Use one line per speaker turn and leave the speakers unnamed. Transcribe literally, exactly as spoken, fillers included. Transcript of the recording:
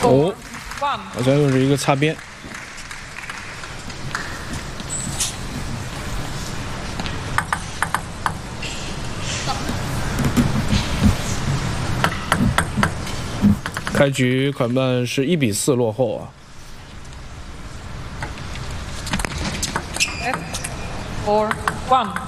哦，好像又是一个擦边。开局款曼是一比四落后啊。
Four one。